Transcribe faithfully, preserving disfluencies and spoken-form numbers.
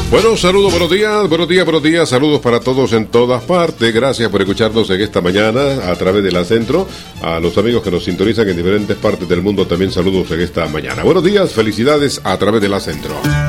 Bueno, saludos, buenos días, buenos días, buenos días, saludos para todos en todas partes. Gracias por escucharnos en esta mañana a través de la Centro. A los amigos que nos sintonizan en diferentes partes del mundo también saludos en esta mañana. Buenos días, felicidades a través de la Centro.